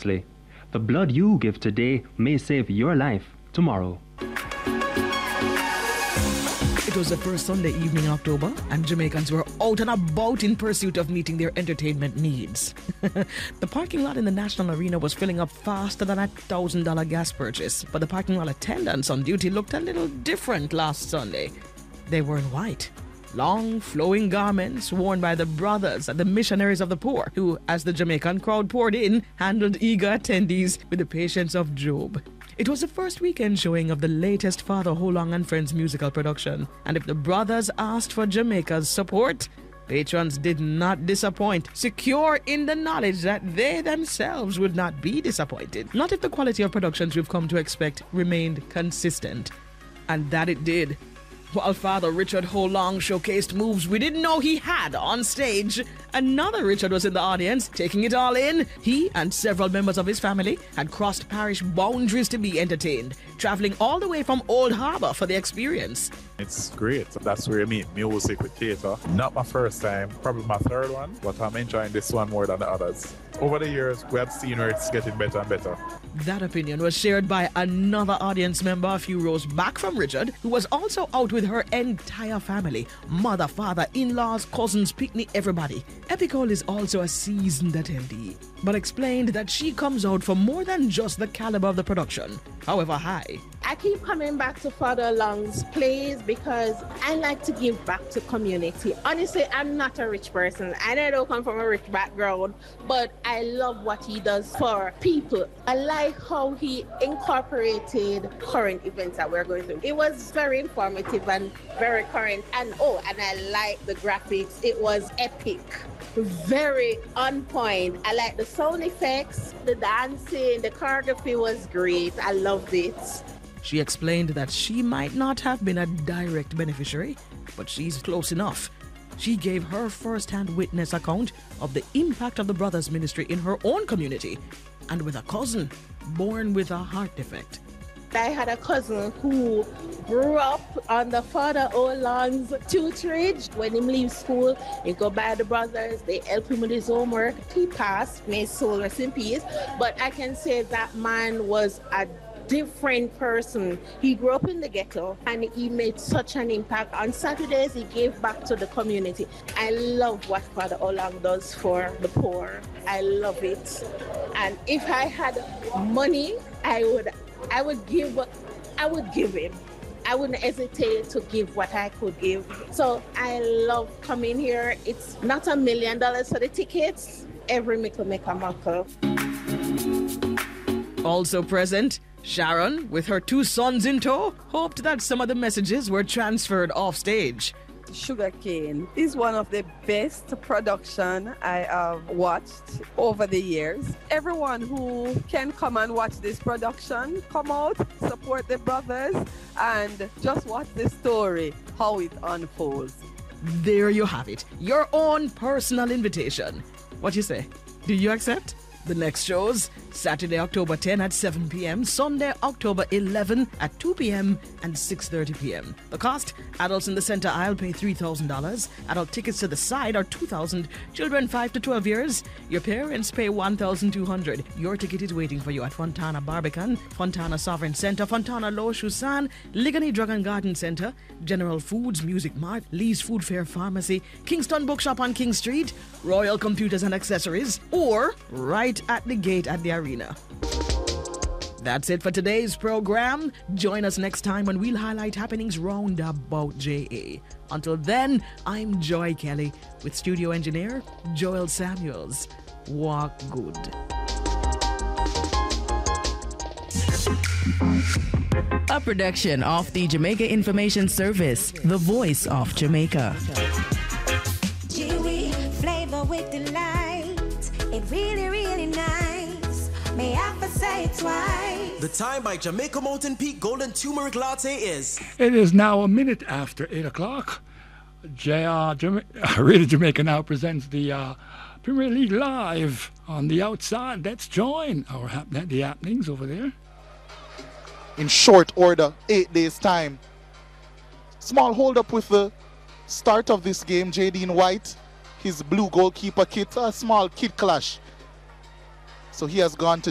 generously. The blood you give today may save your life tomorrow. It was the first Sunday evening in October, and Jamaicans were out and about in pursuit of meeting their entertainment needs. The parking lot in the National Arena was filling up faster than a $1,000 gas purchase, but the parking lot attendants on duty looked a little different last Sunday. They were in white. Long, flowing garments worn by the brothers and the missionaries of the poor, who, as the Jamaican crowd poured in, handled eager attendees with the patience of Job. It was the first weekend showing of the latest Father Holong and Friends musical production, and if the brothers asked for Jamaica's support, patrons did not disappoint, secure in the knowledge that they themselves would not be disappointed. Not if the quality of productions we've come to expect remained consistent. And that it did. While Father Richard Holong showcased moves we didn't know he had on stage, another Richard was in the audience, taking it all in. He and several members of his family had crossed parish boundaries to be entertained, traveling all the way from Old Harbour for the experience. It's great. That's where you meet music with theatre. Not my first time, probably my third one, but I'm enjoying this one more than the others. Over the years, we have seen where it's getting better and better. That opinion was shared by another audience member a few rows back from Richard, who was also out with her entire family. Mother, father, in-laws, cousins, picnic, everybody. Epicole is also a seasoned attendee, but explained that she comes out for more than just the caliber of the production, however high. I keep coming back to Father Holong's plays because I like to give back to community. Honestly, I'm not a rich person and I don't come from a rich background, but I love what he does for people. I like how he incorporated current events that we're going through. It was very informative and very current. And I like the graphics. It was epic. Very on point. I like the sound effects, the dancing, the choreography was great. I loved it. She explained that she might not have been a direct beneficiary, but she's close enough. She gave her first-hand witness account of the impact of the brothers' ministry in her own community, and with a cousin born with a heart defect. I had a cousin who grew up under Father Holong's tutorage. When he leaves school, he go by the brothers, they help him with his homework. He passed, may his soul rest in peace, but I can say that man was a different person. He grew up in the ghetto and he made such an impact. On Saturdays, he gave back to the community. I love what Father Holong does for the poor. I love it. And if I had money, I would give him. I wouldn't hesitate to give what I could give. So I love coming here. It's not $1 million for the tickets. Every mickle make a muckle. Also present, Sharon, with her 2 sons in tow, hoped that some of the messages were transferred off stage. Sugarcane is one of the best production I have watched over the years. Everyone who can come and watch this production, come out, support the brothers, and just watch the story, how it unfolds. There you have it, your own personal invitation. What you say? Do you accept? The next shows, Saturday, October 10 at 7 p.m., Sunday, October 11 at 2 p.m. and 6:30 p.m. The cost, adults in the center aisle pay $3,000. Adult tickets to the side are $2,000. Children 5 to 12 years, your parents pay $1,200. Your ticket is waiting for you at Fontana Barbican, Fontana Sovereign Center, Fontana Lo Shusan, Ligani Drug and Garden Center, General Foods, Music Mart, Lee's Food Fair Pharmacy, Kingston Bookshop on King Street, Royal Computers and Accessories, or right at the gate at the arena. That's it for today's program. Join us next time when we'll highlight happenings round about JA. Until then, I'm Joy Kelly with studio engineer Joel Samuels. Walk good. A production of the Jamaica Information Service, the voice of Jamaica. Chewy flavor with delight. It really, really nice. May I say it twice? The time by Jamaica Mountain Peak Golden Turmeric Latte is... It is now a minute after 8 o'clock. Radio Jamaica now presents the Premier League live on the outside. Let's join the happenings over there. In short order, 8 days' time. Small hold up with the start of this game. Jadine White, his blue goalkeeper kit, a small kid clash. So he has gone to